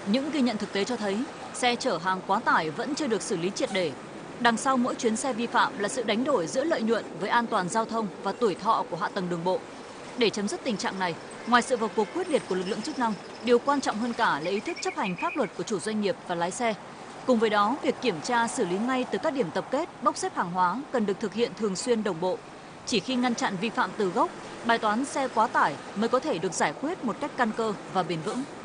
Những ghi nhận thực tế cho thấy, xe chở hàng quá tải vẫn chưa được xử lý triệt để. Đằng sau mỗi chuyến xe vi phạm là sự đánh đổi giữa lợi nhuận với an toàn giao thông và tuổi thọ của hạ tầng đường bộ. Để chấm dứt tình trạng này, ngoài sự vào cuộc quyết liệt của lực lượng chức năng, điều quan trọng hơn cả là ý thức chấp hành pháp luật của chủ doanh nghiệp và lái xe. Cùng với đó, việc kiểm tra xử lý ngay từ các điểm tập kết, bốc xếp hàng hóa cần được thực hiện thường xuyên đồng bộ. Chỉ khi ngăn chặn vi phạm từ gốc, bài toán xe quá tải mới có thể được giải quyết một cách căn cơ và bền vững.